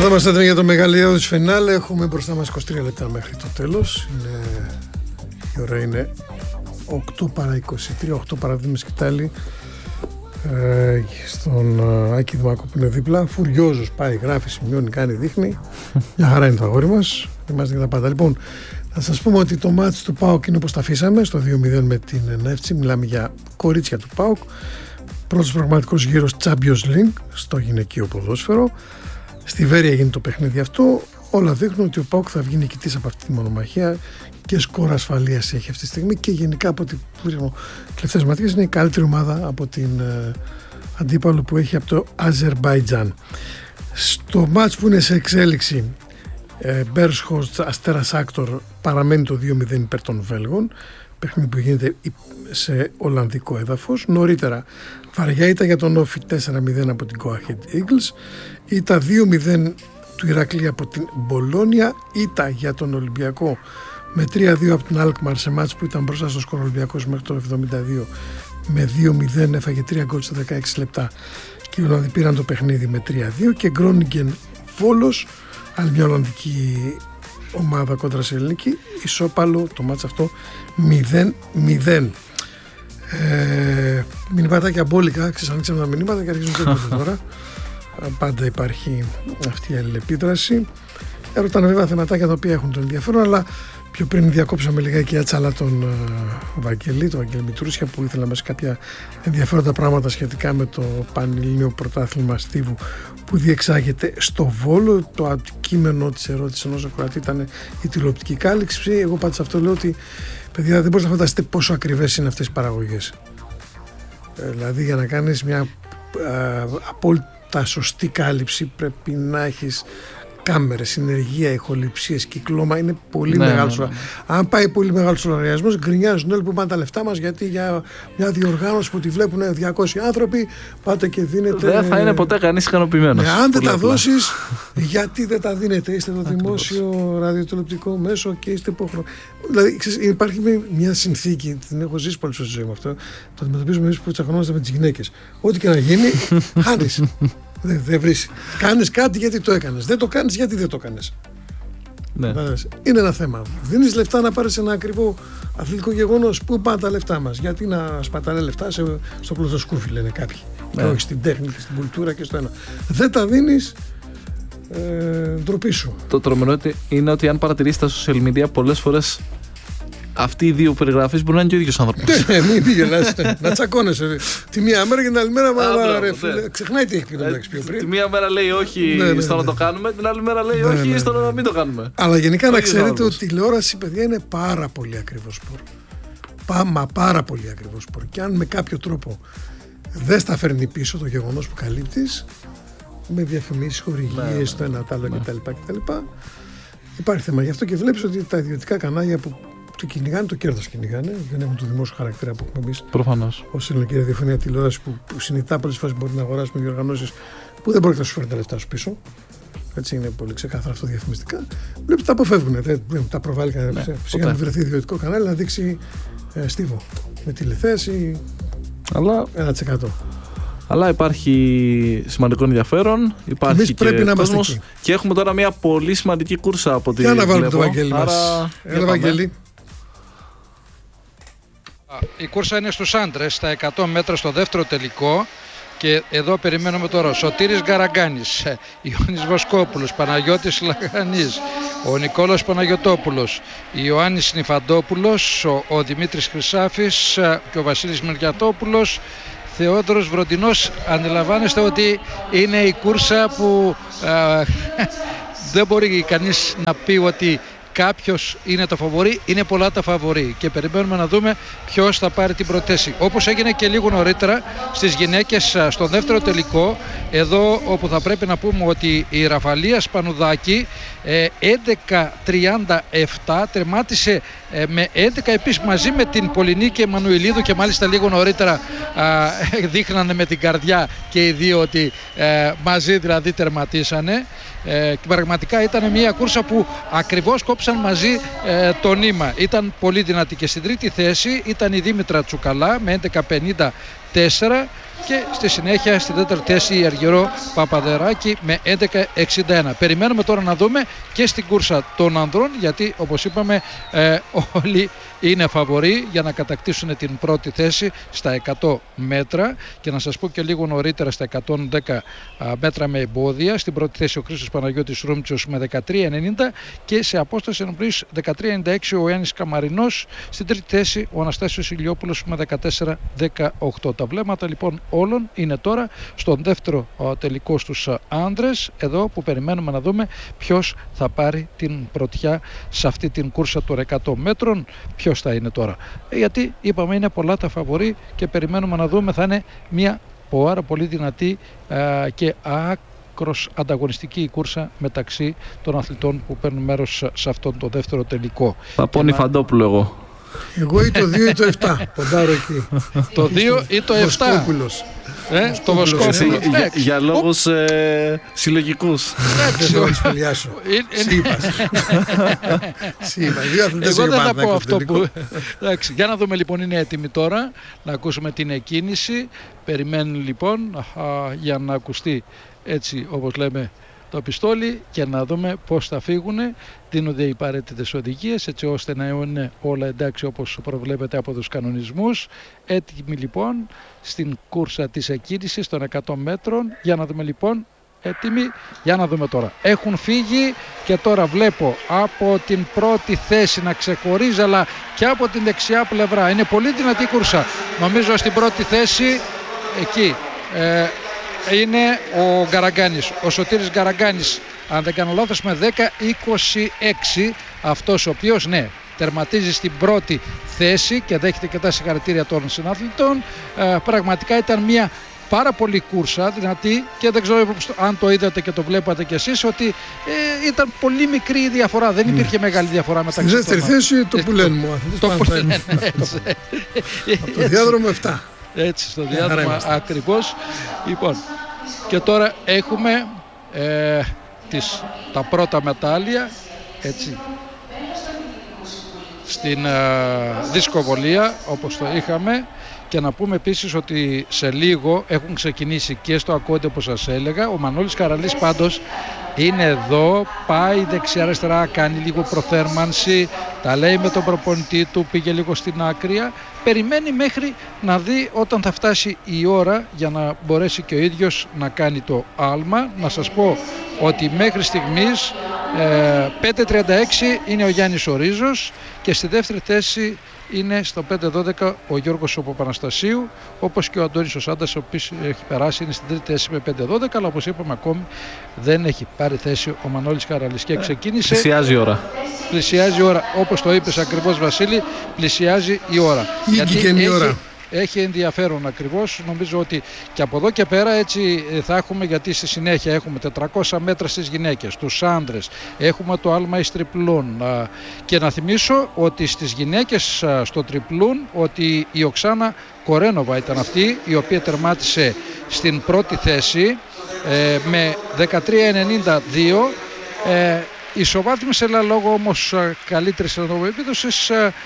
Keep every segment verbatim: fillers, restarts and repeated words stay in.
Εδώ είμαστε για το μεγαλύτερο της φινάλε. Έχουμε μπροστά μας είκοσι τρία λεπτά μέχρι το τέλος. Είναι... Η ώρα είναι οκτώ παρά είκοσι τρία, οκτώ παρά δύο σκητάλη. Ε, στον uh, Άκη Δημάκο που είναι δίπλα. Φουριόζος πάει, γράφει, σημειώνει, κάνει, δείχνει. Μια χαρά είναι το αγόρι μας. Είμαστε για τα πάντα. Λοιπόν, θα σας πούμε ότι το μάτς του ΠΑΟΚ είναι όπως τα αφήσαμε, στο δύο μηδέν με την Νεύτσι. Μιλάμε για κορίτσια του ΠΑΟΚ. Πρώτος πραγματικός γύρος Champions League στο γυναικείο ποδόσφαιρο. Στη Βέρεια γίνεται το παιχνίδι αυτό. Όλα δείχνουν ότι ο ΠΑΟΚ θα βγει νικητής από αυτή τη μονομαχία και σκορ ασφαλείας έχει αυτή τη στιγμή και γενικά από ό,τι βρίσκω τελευταίες ματιές είναι η καλύτερη ομάδα από την ε, αντίπαλο που έχει από το Αζερμπαϊτζάν. Στο μάτς που είναι σε εξέλιξη, ε, Μπέρσχοστ Αστέρας Άκτορ παραμένει το δύο μηδέν υπέρ των Βέλγων, παιχνίδι που γίνεται σε ολλανδικό έδαφος. Νωρίτερα βαριά ήταν για τον Όφι τέσσερα μηδέν από την Go Ahead Eagles, ήταν δύο μηδέν του Ηρακλή από την Μπολόνια, ήταν για τον Ολυμπιακό με τρία δύο από την Αλκμαρ σε μάτς που ήταν μπροστά στο σκορ Ολυμπιακός μέχρι το εβδομήντα δύο με δύο μηδέν, έφαγε τρία γκολ στα δεκαέξι λεπτά και οι Ολλανδοί πήραν το παιχνίδι με τρία δύο. Και Γκρόνιγκεν Βόλος, άλλη μια Ολλανδική ομάδα κόντρα σε ελληνική, ισόπαλο το μάτς αυτό μηδέν μηδέν. Ε, μηνυματάκια μπόλικα, ξεσανοίξαμε τα μηνύματα και αρχίζουν και τώρα. Πάντα υπάρχει αυτή η αλληλεπίδραση. Ρωτάνε βέβαια θεματάκια τα οποία έχουν τον ενδιαφέρον, αλλά πιο πριν διακόψαμε λιγάκι άτσαλα τον uh, Βαγγελή, τον Βαγγέλη Μητρούσια, που ήθελα να μας κάποια ενδιαφέροντα πράγματα σχετικά με το Πανελλήνιο Πρωτάθλημα Στίβου που διεξάγεται στο Βόλο. Το αντικείμενο της ερώτησης ενός ακροατή ήταν η τηλεοπτική κάλυψη. Εγώ πάντα σε αυτό λέω ότι, παιδιά, δεν μπορείτε να φανταστείτε πόσο ακριβές είναι αυτές οι παραγωγές. Ε, δηλαδή για να κάνεις μια uh, απόλυτα σωστή κάλυψη πρέπει να έχεις κάμερες, συνεργεία, ηχοληψίες, κυκλώμα, είναι πολύ ναι, μεγάλος. Ναι, ναι. Αν πάει πολύ μεγάλος λογαριασμός, γκρινιάζουν όλοι που πάνε τα λεφτά μας, γιατί για μια διοργάνωση που τη βλέπουν διακόσιοι άνθρωποι, πάτε και δίνετε. Δεν θα είναι ποτέ κανείς ικανοποιημένος. Ναι, αν δεν τα δώσεις, γιατί δεν τα δίνετε, είστε το δημόσιο ραδιοτηλεοπτικό μέσο και είστε υπόχρεο. Δηλαδή, ξέρεις, υπάρχει μια συνθήκη, την έχω ζήσει πολύ στη ζωή μου αυτό, το αντιμετωπίζουμε εμείς που τσακωνόμαστε με τις γυναίκες. Ό,τι και να γίνει, χάνεις. Δεν δε βρεις. Κάνεις κάτι γιατί το έκανες. Δεν το κάνεις γιατί δεν το έκανες. Ναι. Είναι ένα θέμα. Δίνεις λεφτά να πάρεις ένα ακριβό αθλητικό γεγονός. Πού πάνε τα λεφτά μας? Γιατί να σπατάνε λεφτά σε, στο πλωτοσκούφι, λένε κάποιοι. Ναι. Και όχι στην τέχνη και στην κουλτούρα και στο ένα. Δεν τα δίνεις. Ε, ντροπή σου. Το τρομερό είναι ότι αν παρατηρείς τα social media, πολλές φορές αυτοί οι δύο περιγραφές μπορεί να είναι και ο ίδιος άνθρωπος. Ναι, μην πήγαινε να τσακώνεσαι. Τη μία μέρα και την άλλη μέρα ξεχνάει τι έχει πει το μεταξύ πιο πριν. Τη μία μέρα λέει όχι στο να το κάνουμε, την άλλη μέρα λέει όχι στο να μην το κάνουμε. Αλλά γενικά να ξέρετε ότι η τηλεόραση, παιδιά, είναι πάρα πολύ ακριβό σπορ. Μα πάρα πολύ ακριβό σπορ. Και αν με κάποιο τρόπο δεν στα φέρνει πίσω το γεγονός που καλύπτεις, με διαφημίσεις, χορηγίες, το ένα, το άλλο κτλ. Υπάρχει θέμα. Γι' αυτό και βλέπεις ότι τα ιδιωτικά κανάλια που το κυνηγάνε, το κέρδος κυνηγάνε, δεν έχουν το δημόσιο χαρακτήρα που έχουμε εμείς. Προφανώς. Ως ελληνική ραδιοφωνία τηλεόραση που, που συνειδητά πολλές φορές μπορεί να αγοράσουμε διοργανώσεις που δεν πρόκειται να σου φέρουν τα λεφτά σου πίσω. Έτσι είναι πολύ ξεκάθαρα αυτό διαφημιστικά. Βλέπετε τα αποφεύγουν. Δεν τα προβάλλει κανένα. Ναι, Φυσικά να βρεθεί ιδιωτικό κανάλι να δείξει ε, στίβο με τηλεθέαση. Αλλά ένα τοις εκατό. Αλλά υπάρχει σημαντικό ενδιαφέρον, υπάρχει εμείς και πρέπει να κόσμος και έχουμε τώρα μια πολύ σημαντική κούρσα από τη. Για να βάλουμε το Βαγγέλη μας. Έλα, Βαγγέλη. Η κούρσα είναι στους άντρες, στα εκατό μέτρα στο δεύτερο τελικό. Και εδώ περιμένουμε τώρα Σωτήρης Γκαραγκάνης, Ιωάννης Βοσκόπουλος, Παναγιώτης Λαγανής, ο Νικόλας Παναγιωτόπουλος, Ιωάννης Νιφαντόπουλος, ο, ο Δημήτρης Χρυσάφης και ο Βασίλης Μεριατόπουλος, Θεόδωρος Βροντινός. Αντιλαμβάνεστε ότι είναι η κούρσα που α, δεν μπορεί κανείς να πει ότι κάποιος είναι το φαβορί, είναι πολλά τα φαβορί και περιμένουμε να δούμε ποιος θα πάρει την πρωτέση. Όπως έγινε και λίγο νωρίτερα στις γυναίκες στο δεύτερο τελικό, εδώ όπου θα πρέπει να πούμε ότι η Ραφαλία Σπανουδάκη έντεκα τριάντα επτά τερμάτισε με έντεκα επίσης μαζί με την Πολυνίκη Εμμανουηλίδου και μάλιστα λίγο νωρίτερα α, δείχνανε με την καρδιά και οι δύο ότι ε, μαζί δηλαδή τερματίσανε. Ε, και πραγματικά ήταν μια κούρσα που ακριβώς κόψαν μαζί ε, το νήμα. Ήταν πολύ δυνατή και στην τρίτη θέση ήταν η Δήμητρα Τσουκαλά με έντεκα πενήντα τέσσερα και στη συνέχεια στη τέταρτη θέση η Αργυρό Παπαδεράκη με έντεκα εξήντα ένα. Περιμένουμε τώρα να δούμε και στην κούρσα των ανδρών, γιατί όπως είπαμε ε, όλοι είναι φαβοροί για να κατακτήσουν την πρώτη θέση στα εκατό μέτρα, και να σας πω και λίγο νωρίτερα στα εκατόν δέκα μέτρα με εμπόδια. Στην πρώτη θέση ο Χρήστος Παναγιώτης Ρούμτσος με δεκατρία ενενήντα και σε απόσταση νωρίς δεκατρία ενενήντα έξι ο Γιάννης Καμαρινός. Στην τρίτη θέση ο Αναστάσιος Ηλιόπουλος με δεκατέσσερα δεκαοκτώ. Τα βλέμματα λοιπόν όλων είναι τώρα στον δεύτερο ο, τελικό στους άνδρες, εδώ που περιμένουμε να δούμε ποιος θα πάρει την πρωτιά σε αυτή την κούρσα των εκατό μέτρων. Ποιος θα είναι τώρα, γιατί είπαμε είναι πολλά τα φαβορί και περιμένουμε να δούμε, θα είναι μια πάρα πολύ δυνατή α, και άκρος ανταγωνιστική η κούρσα μεταξύ των αθλητών που παίρνουν μέρος σε αυτόν το δεύτερο τελικό. Θα πω Νιφαντόπουλο εγώ. Εγώ ή το δύο ή το επτά. Ποντάρω εκεί. Το δύο ή το επτά. Βοσκόπουλος. Ε, το Βοσκόπουλο. Για, για λόγους ε, συλλογικούς. Δεν θα το σχολιάσω. Σύμπα. Σύμπα. Δύο αθλητές. Εγώ δεν θα πω αυτό που... Εντάξει, για να δούμε λοιπόν, είναι έτοιμοι τώρα να ακούσουμε την εκκίνηση. Περιμένουν λοιπόν α, για να ακουστεί έτσι όπως λέμε το πιστόλι και να δούμε πώς θα φύγουν. Δίνονται οι απαραίτητες οδηγίες έτσι ώστε να είναι όλα εντάξει όπως προβλέπεται από τους κανονισμούς. Έτοιμοι λοιπόν στην κούρσα της εκκίνησης των εκατό μέτρων. Για να δούμε λοιπόν, έτοιμοι, για να δούμε τώρα. Έχουν φύγει και τώρα βλέπω από την πρώτη θέση να ξεχωρίζει, αλλά και από την δεξιά πλευρά. Είναι πολύ δυνατή κούρσα. Νομίζω στην πρώτη θέση εκεί ε, είναι ο Γκαραγκάνης, ο Σωτήρης Γκαραγκάνης, αν δεν κάνω λάθος, με δέκα είκοσι έξι, αυτός ο οποίος ναι τερματίζει στην πρώτη θέση και δέχεται και τα συγχαρητήρια των συναθλητών. Ε, πραγματικά ήταν μια πάρα πολύ κούρσα δυνατή και δεν ξέρω αν το είδατε και το βλέπατε κι εσείς ότι ε, ήταν πολύ μικρή η διαφορά, δεν υπήρχε μεγάλη διαφορά μεταξύ των. Στη δεύτερη θέση το που λένε μου το που λένε, από το διάδρομο επτά. Έτσι, στο διάδρομο ακριβώς. Λοιπόν, και τώρα έχουμε ε, τις, τα πρώτα μετάλλια έτσι στην ε, δισκοβολία όπως το είχαμε. Και να πούμε επίσης ότι σε λίγο έχουν ξεκινήσει και στο ακόντι όπως σας έλεγα. Ο Μανώλης Καραλής πάντως είναι εδώ, πάει δεξιά-αριστερά, κάνει λίγο προθέρμανση, τα λέει με τον προπονητή του, πήγε λίγο στην άκρια. Περιμένει μέχρι να δει όταν θα φτάσει η ώρα για να μπορέσει και ο ίδιος να κάνει το άλμα. Να σας πω ότι μέχρι στιγμής ε, πέντε τριάντα έξι είναι ο Γιάννης Ορίζος και στη δεύτερη θέση είναι στο πέντε δώδεκα ο Γιώργος Παπαναστασίου, όπως και ο Αντώνης ο Σάντας, ο οποίος έχει περάσει, είναι στην τρίτη θέση με πέντε δώδεκα, αλλά όπως είπαμε ακόμη δεν έχει πάρει θέση ο Μανώλης Καραλής και ξεκίνησε. Πλησιάζει η ώρα. Πλησιάζει η ώρα, όπως το είπες ακριβώς Βασίλη, πλησιάζει η ώρα. Γιατί και η ώρα. Έχει ενδιαφέρον ακριβώς, νομίζω ότι και από εδώ και πέρα έτσι θα έχουμε, γιατί στη συνέχεια έχουμε τετρακόσια μέτρα στις γυναίκες, τους άντρες, έχουμε το άλμα εις τριπλούν και να θυμίσω ότι στις γυναίκες στο τριπλούν ότι η Οξάνα Κορένοβα ήταν αυτή η οποία τερμάτισε στην πρώτη θέση ε, με δεκατρία ενενήντα δύο. ε, Ισοβάθμισε, αλλά λόγω όμως καλύτερης ελευθεροποίησης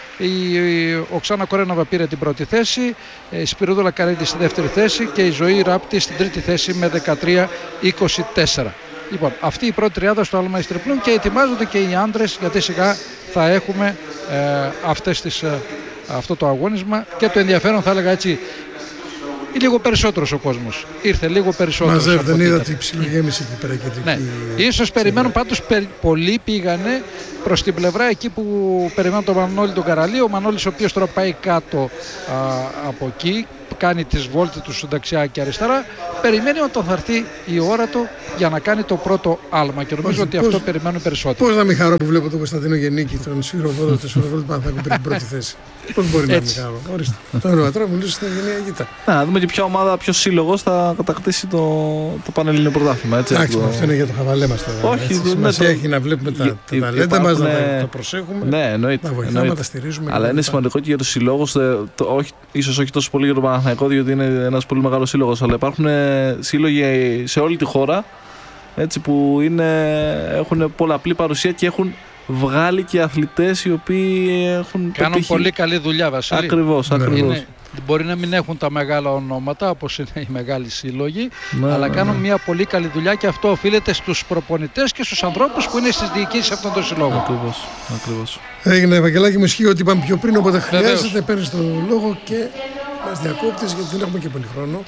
η Οξάνα Κορένοβα πήρε την πρώτη θέση, η Σπυρούδολα Καρίδη στη δεύτερη θέση και η Ζωή Ράπτη στην τρίτη θέση με δεκατρία είκοσι τέσσερα. Λοιπόν, αυτή η πρώτη τριάδα στο άλμα εις τριπλούν και ετοιμάζονται και οι άντρες γιατί σιγά θα έχουμε ε, αυτές τις, ε, αυτό το αγώνισμα και το ενδιαφέρον θα έλεγα έτσι. Λίγο περισσότερος ο κόσμος. Ήρθε λίγο περισσότερος. Μαζεύει, δεν είδα την ψιλογέμιση εκεί πέρα και ναι. Ίσως περιμένουν πάντως περι... πολλοί πήγανε προς την πλευρά εκεί που περιμένουν τον Μανώλη τον Καραλή. Ο Μανώλης ο οποίος τώρα πάει κάτω α, από εκεί, κάνει τις βόλτες του δεξιά και αριστερά. Περιμένει όταν θα έρθει η ώρα του για να κάνει το πρώτο άλμα και νομίζω πώς, ότι πώς, αυτό περιμένουν περισσότερο. Πώς να μην χαρώ που βλέπω τον Κωνσταντίνο Γεννίκη, τον Σφυροβόλο, τον Σφυροβόλο που θα πήρε την πρώτη θέση. Πώς μπορεί να μην χαρώ. Ορίστε. Τώρα ο Ατρά μου λύσει στην γενιά γήτα. Να δούμε και ποια ομάδα, ποιο σύλλογο θα κατακτήσει το, το Πανελλήνιο Πρωτάθλημα. Εντάξει, αυτό είναι για το χαβαλέ μας τώρα. Όχι, σημασία έχει να βλέπουμε τα ταλέντα μας, να τα προσέχουμε. Ναι, εννοείται. Να βοηθάμε, να τα στηρίζουμε. Αλλά είναι σημαντικό και για τους συλλόγους, ίσως όχι τόσο πολύ για το Παναθηναϊκό, διότι είναι ένας πολύ μεγάλος σύλλογος, αλλά υπάρχουν σύλλογοι σε όλη τη χώρα έτσι, που είναι, έχουν πολλαπλή παρουσία και έχουν βγάλει και αθλητές οι οποίοι έχουν κάνουν πετύχει... πολύ καλή δουλειά, Βασίλη. Ακριβώς, ακριβώς. Είναι, Μπορεί να μην έχουν τα μεγάλα ονόματα όπως είναι οι μεγάλοι σύλλογοι, ναι, αλλά ναι, κάνουν ναι. μια πολύ καλή δουλειά και αυτό οφείλεται στους προπονητές και στους ανθρώπους που είναι στις διοικήσεις αυτών των συλλόγων. Ακριβώς, ακριβώς. Έγινε, Ευαγγελάκη, μου ισχύει ότι είπαμε πιο πριν, οπότε Βεβαίως. χρειάζεται, παίρνεις τον λόγο και μας διακόπτεις, γιατί δεν έχουμε και πολύ χρόνο.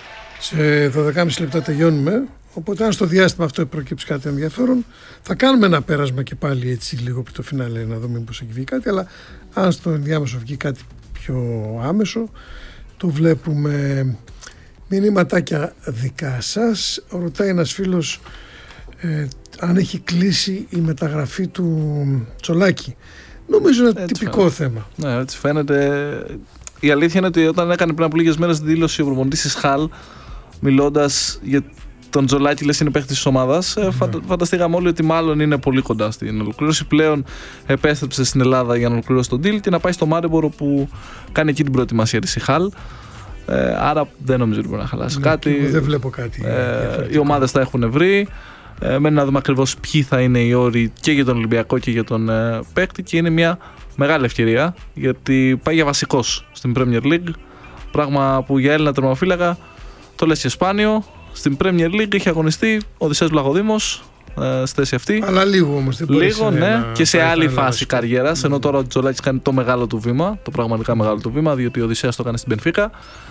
Σε δώδεκα και μισή λεπτά τελειώνουμε. Οπότε, αν στο διάστημα αυτό προκύψει κάτι ενδιαφέρον, θα κάνουμε ένα πέρασμα και πάλι έτσι λίγο πριν το φινάλε να δούμε μήπως έχει βγει κάτι. Αλλά αν στο ενδιάμεσο βγει κάτι πιο άμεσο, το βλέπουμε. Μηνύματάκια δικά σας. Ρωτάει ένας φίλος ε, αν έχει κλείσει η μεταγραφή του Τσολάκη. Νομίζω είναι Έτσι τυπικό φαίνεται. θέμα. Ναι, έτσι φαίνεται. Η αλήθεια είναι ότι όταν έκανε πριν από λίγες μέρες δήλωση ο προπονητής της Χαλ, μιλώντας για τον Τζολάκη, λες είναι παίχτης της ομάδας, mm. φαντα, φανταστήκαμε όλοι ότι μάλλον είναι πολύ κοντά στην ολοκλήρωση. Πλέον επέστρεψε στην Ελλάδα για να ολοκληρώσει τον deal και να πάει στο Μάρεμπορο που κάνει εκεί την προετοιμασία της η Χαλ. Ε, άρα δεν νομίζω ότι μπορεί να χαλάσει Ναι, κάτι. δεν βλέπω κάτι. Ε, οι ομάδες τα έχουν βρει. Ε, μένει να δούμε ακριβώς ποιοι θα είναι οι όροι και για τον Ολυμπιακό και για τον ε, παίκτη, και είναι μια μεγάλη ευκαιρία γιατί πάει για βασικός στην Premier League. Πράγμα που για Έλληνα τερματοφύλακα το λες και σπάνιο. Στην Premier League είχε αγωνιστεί ο Οδυσσέας Βλαχοδήμος ε, στη θέση αυτή. Αλλά λίγο όμως. Δεν Λίγο, ναι, να... και σε άλλη φάση βασικό. καριέρας. Ναι. Ενώ τώρα ο Τζολάκης κάνει το μεγάλο του βήμα, το πραγματικά μεγάλο του βήμα, διότι ο Οδυσσέας το έκανε στην Μπενφίκα.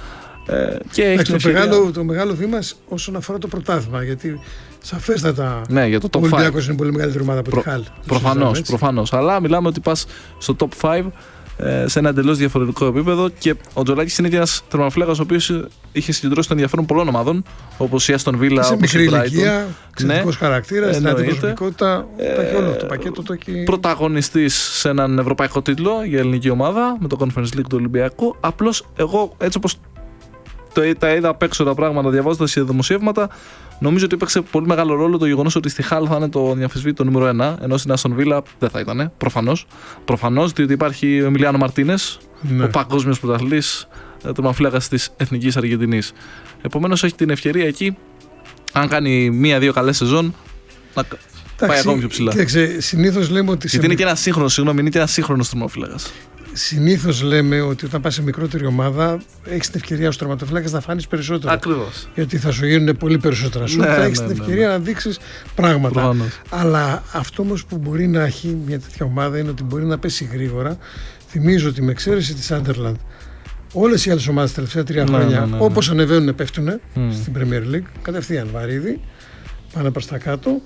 Ε, και έχει Εντάξει, την το, ευκαιρία... μεγάλο, το μεγάλο βήμα όσον αφορά το πρωτάθλημα. Γιατί σαφέστατα Ναι, για το ο top πέντε. Ολυμπιακός είναι πολύ μεγαλύτερη ομάδα από Προ, τη Χαλ. Προφανώς, προφανώς. Αλλά μιλάμε ότι πας στο top πέντε ε, σε ένα εντελώς διαφορετικό επίπεδο, και ο Τζολάκης είναι και ένας τερματοφύλακας ο οποίος είχε συγκεντρώσει το ενδιαφέρον πολλών ομάδων, όπως η Άστον Βίλα, σε όπως η μικρή Brighton. ηλικία, εξαιρετικός Ναι, χαρακτήρας, δυνατή εννοείται. προσωπικότητα. Ε, τα έχει όλο το πακέτο το έχει. Πρωταγωνιστής σε έναν ευρωπαϊκό τίτλο για ελληνική ομάδα με το Conference League του Ολυμπιακού. Απλώς εγώ, έτσι όπως το, τα είδα απ' έξω τα πράγματα διαβάζοντας σε δημοσιεύματα, νομίζω ότι έπαιξε πολύ μεγάλο ρόλο το γεγονός ότι στη Χαλ θα είναι το διαμφισβήτητο νούμερο ένα, ενώ στην Άστον Βίλα δεν θα ήταν. Προφανώς. Προφανώς, διότι υπάρχει ο Εμιλιάνο Μαρτίνες, Ναι. ο παγκόσμιος πρωταθλητής, τερματοφύλακας της Εθνικής Αργεντινής. Επομένως, έχει την ευκαιρία εκεί, αν κάνει μία-δύο καλές σεζόν, να πάει ακόμη πιο ψηλά. Κοίταξε, συνήθως λέμε ότι. Γιατί είναι και ένα σύγχρονο, συγγνώμη, είναι και ένα σύγχρονο τερματοφύλακας. Συνήθως λέμε ότι όταν πας σε μικρότερη ομάδα, έχεις την ευκαιρία ως τερματοφύλακας να φάνεις περισσότερο. Ακριβώς. Γιατί θα σου γίνουν πολύ περισσότερα σου. Ναι, θα έχεις ναι, την ναι, ευκαιρία ναι. να δείξεις πράγματα. Προφανώς. Αλλά αυτό όμως που μπορεί να έχει μια τέτοια ομάδα είναι ότι μπορεί να πέσει γρήγορα. Θυμίζω ότι με εξαίρεση τη Sunderland, όλες οι άλλες ομάδες τα τελευταία τρία Ναι, χρόνια, ναι, ναι, ναι. όπως ανεβαίνουν, πέφτουν Mm. στην Premier League. Κατευθείαν βαρύδι, πάνε προς τα κάτω.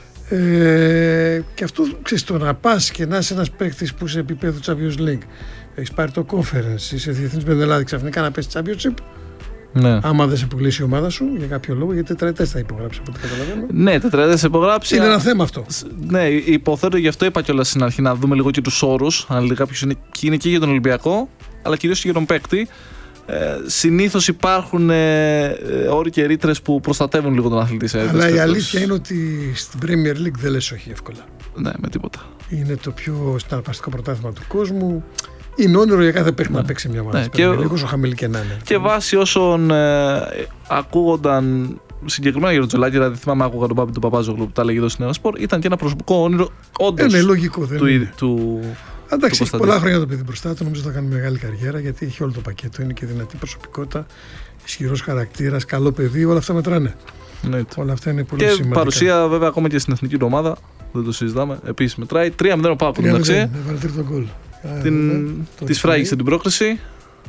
Ε, και αυτό, ξέρεις, το να πας και να είσαι ένας παίκτης που σε επίπεδο Champions League, έχεις πάρει το Conference, είσαι διεθνής πεντελάδη, ξαφνικά να πέσει Championship, Ναι. άμα δεν σε πουλήσει η ομάδα σου για κάποιο λόγο, γιατί τετραετές θα υπογράψει από ό,τι καταλαβαίνω. Ναι, τετραετές υπογράψει. Είναι ένα θέμα αυτό. Ναι, υποθέτω, γι' αυτό είπα κιόλας στην αρχή να δούμε λίγο και τους όρους. Αν λέει κάποιος είναι, είναι και για τον Ολυμπιακό, αλλά κυρίως και για τον παίκτη. Ε, συνήθως υπάρχουν ε, ε, όροι και ρήτρες που προστατεύουν λίγο τον αθλητή σε Αλλά η περιπτώσεις. αλήθεια είναι ότι στην Premier League δεν λες όχι εύκολα. Ναι, με τίποτα. Είναι το πιο συναρπαστικό πρωτάθλημα του κόσμου. Είναι όνειρο για κάθε παίκτη Ναι. να παίξει μια ομάδα. Ναι, στην Premier και- League, όσο χαμηλή και να είναι. Και βάσει όσων ε, ακούγονταν συγκεκριμένα για τον Τζολάκη, δηλαδή θυμάμαι, άκουγα τον Πάπη του Παπάζογλου που τα λέγει εδώ στην Ερασπορ, ήταν και ένα προσωπικό όνειρο όντως Είναι λογικό, δεν του, είναι. ίδι- του, Εντάξει, έχει Κωνσταντίνου. πολλά χρόνια το παιδί μπροστά του. Νομίζω θα κάνει μεγάλη καριέρα γιατί έχει όλο το πακέτο. Είναι και δυνατή προσωπικότητα, ισχυρός χαρακτήρας, καλό παιδί. Όλα αυτά μετράνε. ναι, Όλα αυτά είναι πολύ και σημαντικά. παρουσία βέβαια ακόμα και στην εθνική του ομάδα. Δεν το συζητάμε. Επίσης μετράει. τρία μηδέν ο Πάπου Τρία εντάξει. μηδέν, έβαλε τρίτο γκολ. Α, Την... βέβαια, το Τη έχει φράγισε την πρόκριση.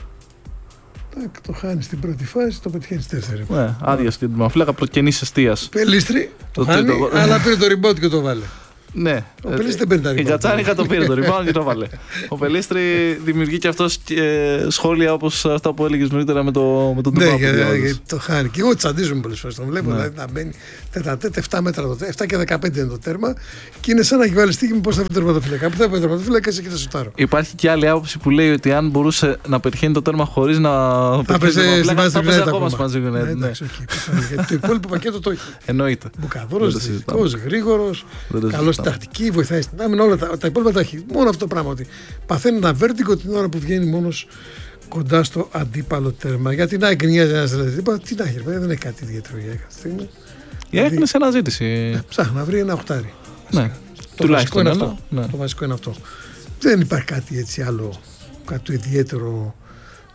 τάκ, το χάνει στην πρώτη φάση, το πετυχαίνει στη δεύτερη. Ναι, άδεια στην μαφλάκα, προκαινής εστίας. Πελίστρι, το, Το χάνει, τρίτο γκολ. αλλά πήρε το rebound και το βάλε. Ναι. Ο Πελίστρη δεν παίρνει τα Η rebound. Κατσάνικα το πήρε το rebound και το βάλε. Ο Πελίστρη δημιουργεί και αυτός ε, σχόλια όπως αυτά που έλεγες νωρίτερα με, το, με τον Ναι, Τουπάκο. γιατί γιατί το χάνει. Και εγώ τσαντίζομαι πολλές φορές. Τον βλέπω Ναι. δηλαδή, να μπαίνει τετατέτ, επτά μέτρα το τέρμα, επτά και δεκαπέντε είναι το τέρμα. Και είναι σαν να έχει βάλει στοίχημα πώς θα βρει το τερματοφύλακα. Πού θα βρει το τερματοφύλακα και θα σουτάρω. Υπάρχει και άλλη άποψη που λέει ότι αν μπορούσε να πετυχαίνει το τέρμα χωρίς να Θα πετυχαίνει παίζει το στη μαφλάκα, θα Manchester παίζει United ακόμα ακόμα. στη Manchester Ναι, United. Ναι. εντάξει, οκ, πιθανό, γιατί το υπόλοιπο πακέτο το έχει. Εννοείται. Μπουκαδόρος, Δεν το συζητάμε. δυτικός, γρήγορος, Δεν το καλός συζητάμε. στην τακτική, βοηθάει στην άμυνα, όλα τα, τα υπόλοιπα τα έχει. Μόνο αυτό το πράγμα ότι παθαίνει ένα βέρτικο την ώρα που βγαίνει μόνος κοντά στο αντίπαλο τέρμα. Γιατί να γκρινιάζει ένας δηλαδή, τίποτα, τι να έχει, ρε παιδιά, δεν έχει κάτι ιδιαίτερο για κάθε στιγμή. Η ΑΕΚ είναι σε αναζήτηση. Ψάχνει να βρει ένα οχτάρι. Ναι. Το βασικό είναι ένα, αυτό. ναι. Το βασικό είναι αυτό. Δεν υπάρχει κάτι έτσι άλλο, κάτι το ιδιαίτερο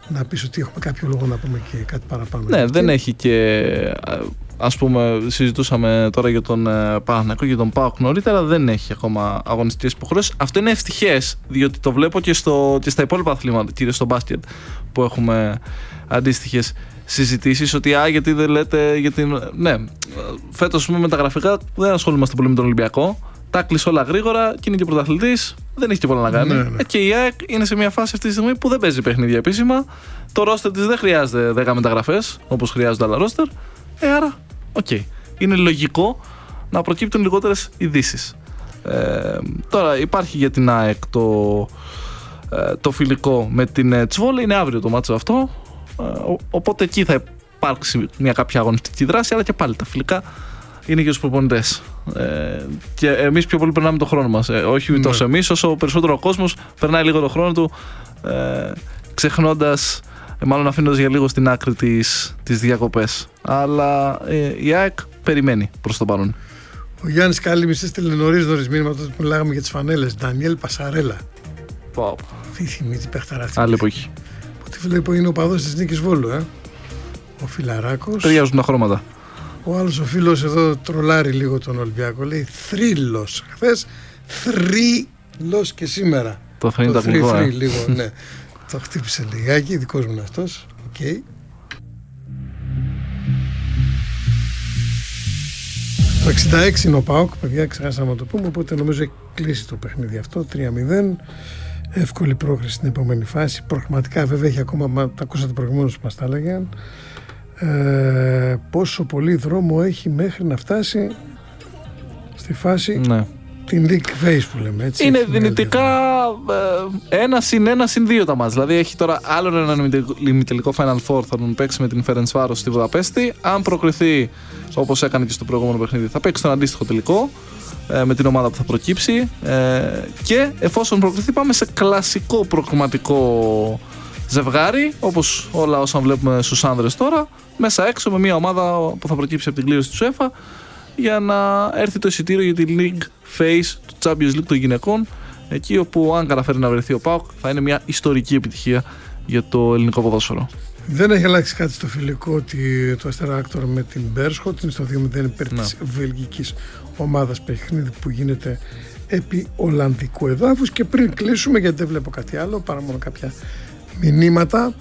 να πεις ότι έχουμε κάποιο λόγο να πούμε και κάτι παραπάνω. Ναι, δεν έχει και. Ας πούμε, συζητούσαμε τώρα για τον Παναθηναϊκό, για τον ΠΑΟΚ νωρίτερα, δεν έχει ακόμα αγωνιστικές υποχρεώσεις. Αυτό είναι ευτυχές, διότι το βλέπω και, στο, και στα υπόλοιπα αθλήματα, κυρίως στο μπάσκετ, που έχουμε αντίστοιχες συζητήσεις. Ότι α, γιατί δεν λέτε. Γιατί, ναι, φέτος με τα γραφικά δεν ασχολούμαστε πολύ με τον Ολυμπιακό. Τα κλείσει όλα γρήγορα και είναι και πρωταθλητής. Δεν έχει και πολλά να κάνει. Ναι, ναι. Και η ΑΕΚ είναι σε μια φάση αυτή τη στιγμή που δεν παίζει παιχνίδια επίσημα. Το ρόστερ της δεν χρειάζεται δέκα μεταγραφές όπως χρειάζονται άλλα ρόστερ. Ε, άρα, οκ. Okay. Είναι λογικό να προκύπτουν λιγότερες ειδήσεις. Ε, τώρα υπάρχει για την ΑΕΚ το, ε, το φιλικό με την Τσβόλη. Είναι αύριο το μάτσο αυτό. Ε, ο, οπότε εκεί θα υπάρξει μια κάποια αγωνιστική δράση. Αλλά και πάλι τα φιλικά είναι για τους προπονητές. Ε, και εμείς πιο πολύ περνάμε τον χρόνο μας. Ε, όχι mm. τόσο εμείς, όσο περισσότερο ο κόσμος περνάει λίγο τον χρόνο του, ε, ξεχνώντας, ε, μάλλον αφήνοντας για λίγο στην άκρη τις, τις διακοπές. Αλλά ε, η ΑΕΚ περιμένει προς το παρόν. Ο Γιάννης Κάλυμης έστειλε νωρίς νωρίς μήνυμα τότε που μιλάγαμε για τις φανέλες. Ντανιέλ Πασαρέλα. Wow. Τι θυμίζει τη παιχταρά αυτή. Άλλη εποχή. Που τη βλέπω είναι ο παδός της Νίκης Βόλου. Ε? Ο Φιλαράκος. Ταιριάζουν τα χρώματα. Ο άλλος ο φίλος εδώ τρολάρει λίγο τον Ολυμπιακό. Λέει θρύλος χθες, θρύλος και σήμερα. Το θα είναι τα αγγλικό, ε. λίγο, ναι. Το χτύπησε λιγάκι, δικός μου είναι αυτός. Οκ. Okay. Το εξήντα έξι είναι ο ΠΑΟΚ, παιδιά, ξεχάσαμε να το πούμε, οπότε νομίζω έχει κλείσει το παιχνίδι αυτό, τρία μηδέν. Εύκολη πρόκριση στην επόμενη φάση. Προγραμματικά βέβαια έχει ακόμα, τα ακούσατε προηγουμένως που μας τα έλεγαν. Ε, πόσο πολύ δρόμο έχει μέχρι να φτάσει στη φάση, ναι, την league phase που λέμε, έτσι. Είναι δυνητικά ε, ένα συν ένα συν δύο τα μάτς. Δηλαδή έχει τώρα άλλο ένα ημιτελικό Final Four, θα τον παίξει με την Ferencváros στη Βουδαπέστη. Αν προκριθεί όπως έκανε και στο προηγούμενο παιχνίδι, θα παίξει τον αντίστοιχο τελικό ε, με την ομάδα που θα προκύψει, ε, και εφόσον προκριθεί πάμε σε κλασικό προκριματικό ζευγάρι, όπως όλα όσα βλέπουμε στους άνδρες τώρα, μέσα έξω με μια ομάδα που θα προκύψει από την κλήρωση του UEFA για να έρθει το εισιτήριο για τη League Phase του Champions League των γυναικών, εκεί όπου αν καταφέρει να βρεθεί ο ΠΑΟΚ θα είναι μια ιστορική επιτυχία για το ελληνικό ποδόσφαιρο. Δεν έχει αλλάξει κάτι στο φιλικό ότι το Αστέρα Άκτορ με την Μπέρσχοτ είναι στο δύο μηδέν υπέρ της βελγικής ομάδας, παιχνίδι που γίνεται επί Ολλανδικού εδάφους. Και πριν κλείσουμε, γιατί δεν βλέπω κάτι άλλο παρά μόνο κάποια μηνύματα,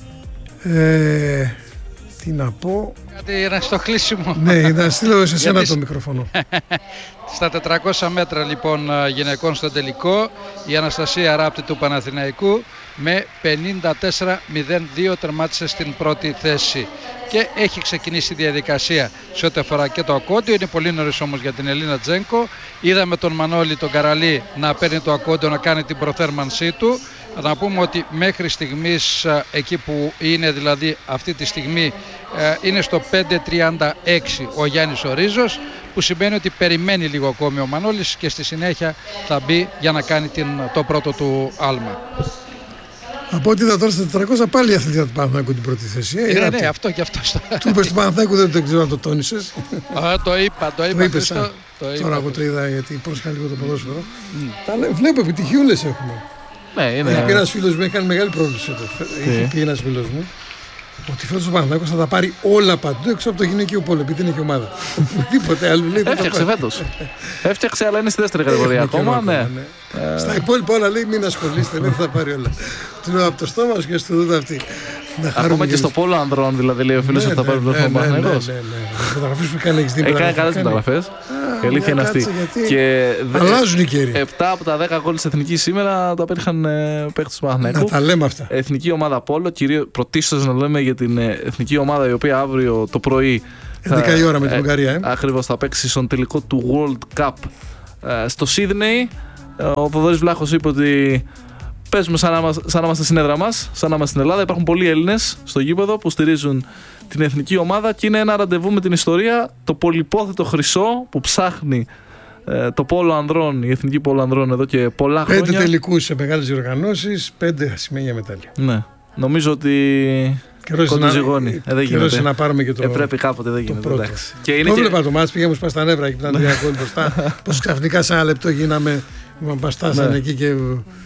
ε, τι να πω. Κάτι να στο κλείσιμο. Ναι, να στείλω σε σένα το μικρόφωνο. Στα τετρακόσια μέτρα λοιπόν γυναικών στο τελικό, η Αναστασία Ράπτη του Παναθηναϊκού με πενήντα τέσσερα μηδέν δύο τερμάτισε στην πρώτη θέση. Και έχει ξεκινήσει η διαδικασία σε ό,τι αφορά και το ακόντιο. Είναι πολύ νωρίς όμως για την Ελίνα Τζένκο. Είδαμε τον Μανώλη τον Καραλή να παίρνει το ακόντιο, να κάνει την προθέρμανσή του. Να πούμε ότι μέχρι στιγμής, εκεί που είναι δηλαδή αυτή τη στιγμή, είναι στο πέντε τριάντα έξι ο Γιάννης ο Ρίζος, που σημαίνει ότι περιμένει λίγο ακόμη ο Μανώλης και στη συνέχεια θα μπει για να κάνει την, το πρώτο του άλμα. Από ό,τι είδα τώρα στα τετρακόσια πάλι η αθλητή του Παναθηναϊκού την πρώτη θέση. Ε, ναι, ναι, αυτό και αυτό. Του είπες του Παναθηναϊκού, δεν το ξέρω αν το τόνισες. Α, το είπα, το είπα. Το είπες, α, το είπα τώρα εγώ το είδα γιατί πρόσεχα λίγο το ποδόσφαιρο. Mm. Βλέπω επιτυχιούλες έχουμε. Ναι, είναι. Έχει πει ένας φίλος μου, έχει κάνει μεγάλη πρόβληση. Έχει πει ένας φίλος μου ότι φέτος ο Παναθηναϊκός θα τα πάρει όλα παντού έξω από το γυναικείο πόλο, επειδή δεν έχει ομάδα. Τίποτε άλλο. Έφτιαξε φέτος. Έφτιαξε, αλλά είναι στη δεύτερη κατηγορία ακόμα. Ναι. Ε... Στα υπόλοιπα όλα λέει μην ασχολείστε, λέει, θα πάρει όλα. Του λέω από το στόμα σου και στο δούδα αυτή. Ακόμα και στο πόλο ανδρών, δηλαδή λέει ο φίλος ότι θα πάρει το θέμα. Ναι, ναι, ναι. Μεταγραφές που κάνει, έχεις δει. Έκανε καλές μεταγραφές. Η αλήθεια είναι αυτή. Αλλάζουν οι καιροί. επτά από τα δέκα γκολ της Εθνικής σήμερα τα πέτυχαν παίκτες του Παναθηναϊκού. Να τα λέμε αυτά. Εθνική ομάδα πόλο, κυρίως πρωτίστως να λέμε για την εθνική ομάδα η οποία αύριο το πρωί. έντεκα η ώρα με την Ουγγαρία. Ε. Ακριβώς, θα παίξει στον τελικό του World Cup ε, στο Σίδνεϊ. Ο Θοδωρής Βλάχος είπε ότι παίζουμε σαν να, μας, σαν να είμαστε στην έδρα μας, σαν να είμαστε στην Ελλάδα. Υπάρχουν πολλοί Έλληνες στο γήπεδο που στηρίζουν την εθνική ομάδα και είναι ένα ραντεβού με την ιστορία. Το πολυπόθετο χρυσό που ψάχνει ε, το πόλο ανδρών, η εθνική πόλο ανδρών εδώ και πολλά χρόνια. Πέντε τελικούς σε μεγάλες διοργανώσεις, πέντε σημεία μετάλλια. Ναι, νομίζω ότι κοντοζυγώνει. Ε, δεν γίνεται. Να πάρουμε και το ε, πρέπει κάποτε, δεν γίνεται. Το, και είναι το βλέπα και... το μάτς, πήγαμε σπά στα νεύρα και ήταν τρία γκολ μπροστά. Πως ξαφνικά σε ένα λεπτό γίναμε, μας στάσανε εκεί και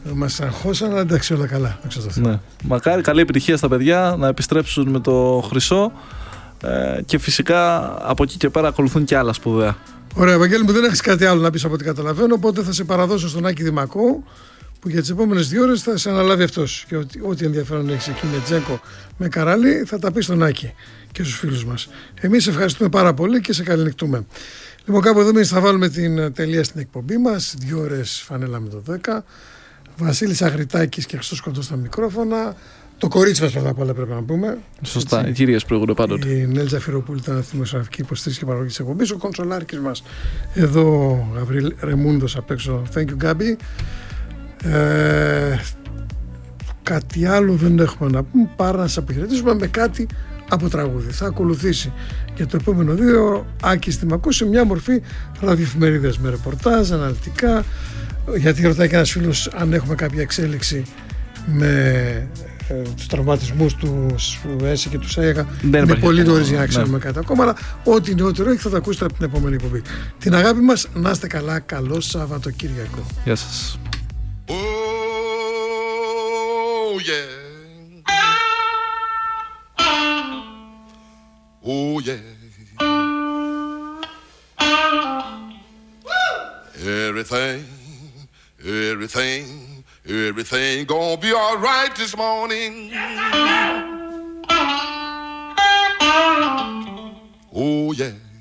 Μας αγχώσαν, αλλά εντάξει, όλα καλά. Ναι. Μακάρι, καλή επιτυχία στα παιδιά να επιστρέψουν με το χρυσό ε, και φυσικά από εκεί και πέρα ακολουθούν και άλλα σπουδαία. Ωραία, Ευαγγέλη μου, δεν έχεις κάτι άλλο να πεις από ό,τι καταλαβαίνω, οπότε θα σε παραδώσω στον Άκη Δημακό, που για τις επόμενες δύο ώρες θα σε αναλάβει αυτός. Και ό,τι, ό,τι ενδιαφέρον έχεις εκεί με Τζέκο, με Καράλι, θα τα πει στον Άκη και στους φίλους μας. Εμείς ευχαριστούμε πάρα πολύ και σε καληνυχτούμε. Λοιπόν, κάπου εδώ εμείς θα βάλουμε την τελεία στην εκπομπή μας. Δύο ώρες φανέλα με το δέκα. Βασίλης Αγριτάκης και Χριστός Κοντός στα μικρόφωνα. Το κορίτσι μας πρώτα απ' όλα πρέπει να πούμε. Σωστά, έτσι. Οι κυρίες προηγούνται πάντοτε. Η Νέλη Ζαφυροπούλη ήταν δημοσιογραφική υποστήριξη και παραγωγή της εκπομπής. Ο Κονσολάρκης μας εδώ, Γαβρίλ Ρεμούντος απ' έξω. Thank you, Γκάμπι. Ε, κάτι άλλο δεν έχουμε να πούμε παρά να σας αποχαιρετήσουμε με κάτι από τραγούδι. Θα ακολουθήσει για το επόμενο δύο Άκης Δημακός σε μια μορφή ραδιοφημερίδας με ρεπορτάζ, αναλυτικά, γιατί ρωτάει και ένας φίλος αν έχουμε κάποια εξέλιξη με ε, τους τραυματισμούς του ΕΣΥ και του ΣΑΕΓΑ. Είναι πολύ νωρίς για να ξέρουμε ναι. κάτι ακόμα, αλλά ό,τι νεότερο έχει θα το ακούσετε από την επόμενη εκπομπή. Την αγάπη μας, να είστε καλά, καλό Σαββατοκύριακο. Γεια σας. Oh yeah. Oh yeah. Everything, everything, everything gonna be all right this morning. Oh yeah.